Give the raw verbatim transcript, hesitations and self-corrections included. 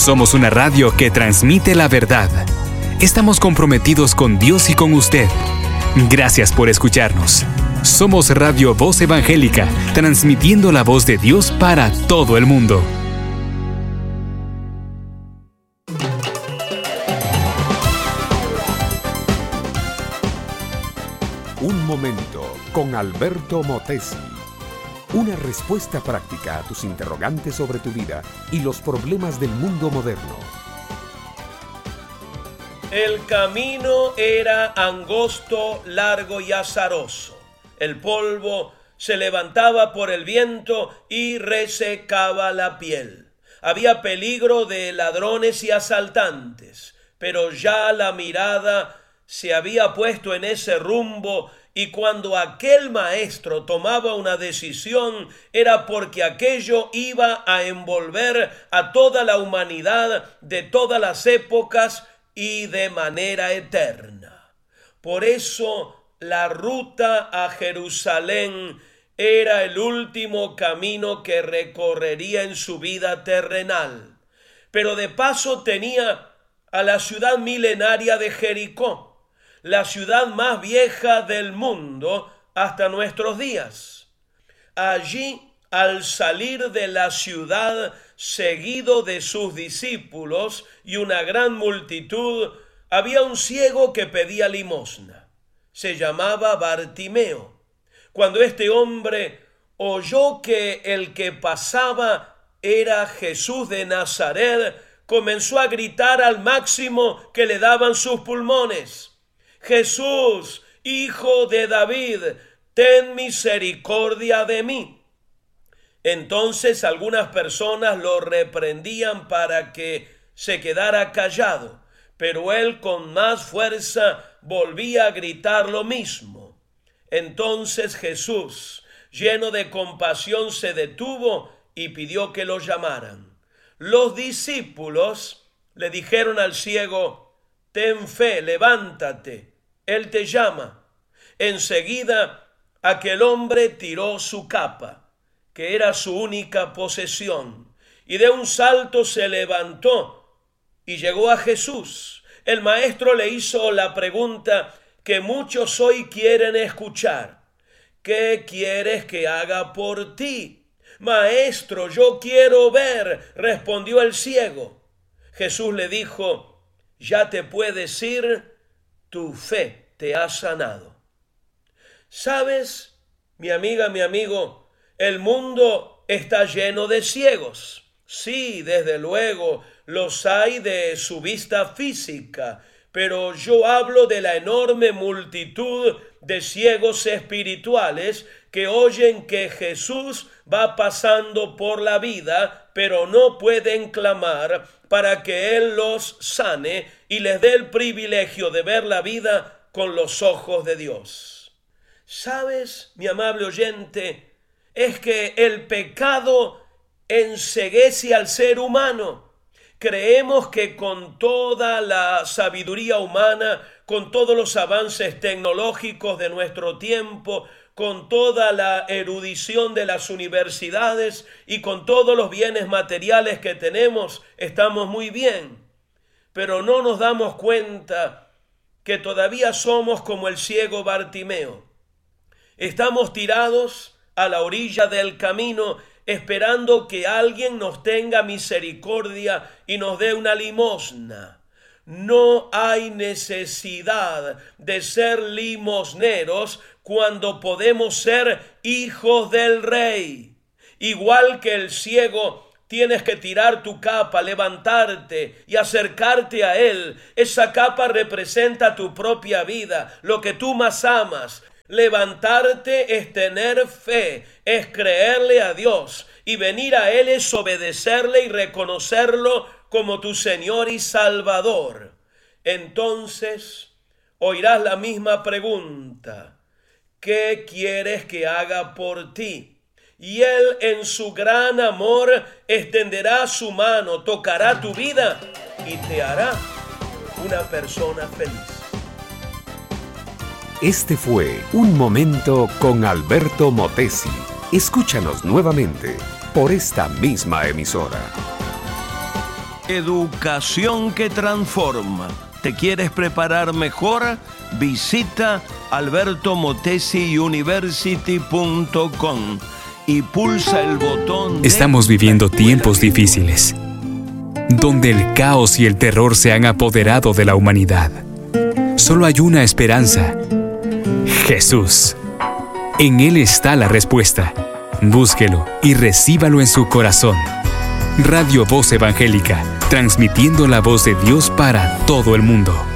Somos una radio que transmite la verdad. Estamos comprometidos con Dios y con usted. Gracias por escucharnos. Somos Radio Voz Evangélica, transmitiendo la voz de Dios para todo el mundo. Un momento con Alberto Motesi. Una respuesta práctica a tus interrogantes sobre tu vida y los problemas del mundo moderno. El camino era angosto, largo y azaroso. El polvo se levantaba por el viento y resecaba la piel. Había peligro de ladrones y asaltantes, pero ya la mirada se había puesto en ese rumbo, y cuando aquel maestro tomaba una decisión era porque aquello iba a envolver a toda la humanidad de todas las épocas y de manera eterna. Por eso la ruta a Jerusalén era el último camino que recorrería en su vida terrenal. Pero de paso tenía a la ciudad milenaria de Jericó, la ciudad más vieja del mundo hasta nuestros días. Allí, al salir de la ciudad, seguido de sus discípulos y una gran multitud, había un ciego que pedía limosna. Se llamaba Bartimeo. Cuando este hombre oyó que el que pasaba era Jesús de Nazaret, comenzó a gritar al máximo que le daban sus pulmones: Jesús, hijo de David, ten misericordia de mí. Entonces algunas personas lo reprendían para que se quedara callado, pero él con más fuerza volvía a gritar lo mismo. Entonces Jesús, lleno de compasión, se detuvo y pidió que lo llamaran. Los discípulos le dijeron al ciego: ten fe, levántate, él te llama. Enseguida aquel hombre tiró su capa, que era su única posesión, y de un salto se levantó y llegó a Jesús. El maestro le hizo la pregunta que muchos hoy quieren escuchar: ¿qué quieres que haga por ti? Maestro, yo quiero ver, respondió el ciego. Jesús le dijo: ya te puedes ir, tu fe te ha sanado. ¿Sabes, mi amiga, mi amigo? El mundo está lleno de ciegos. Sí, desde luego, los hay de su vista física, pero yo hablo de la enorme multitud de ciegos espirituales que oyen que Jesús va pasando por la vida, pero no pueden clamar para que Él los sane y les dé el privilegio de ver la vida con los ojos de Dios. ¿Sabes, mi amable oyente? Es que el pecado enceguece al ser humano. Creemos que con toda la sabiduría humana, con todos los avances tecnológicos de nuestro tiempo, con toda la erudición de las universidades y con todos los bienes materiales que tenemos, estamos muy bien. Pero no nos damos cuenta que todavía somos como el ciego Bartimeo. Estamos tirados a la orilla del camino esperando que alguien nos tenga misericordia y nos dé una limosna. No hay necesidad de ser limosneros cuando podemos ser hijos del Rey. Igual que el ciego, tienes que tirar tu capa, levantarte y acercarte a Él. Esa capa representa tu propia vida, lo que tú más amas. Levantarte es tener fe, es creerle a Dios, y venir a Él es obedecerle y reconocerlo como tu Señor y Salvador. Entonces oirás la misma pregunta: ¿qué quieres que haga por ti? Y Él en su gran amor extenderá su mano, tocará tu vida y te hará una persona feliz. Este fue Un Momento con Alberto Motesi. Escúchanos nuevamente por esta misma emisora. Educación que transforma. ¿Te quieres preparar mejor? Visita alberto motesi university punto com y pulsa el botón de... Estamos viviendo tiempos difíciles, donde el caos y el terror se han apoderado de la humanidad. Solo hay una esperanza: Jesús. En Él está la respuesta. Búsquelo y recíbalo en su corazón. Radio Voz Evangélica, transmitiendo la voz de Dios para todo el mundo.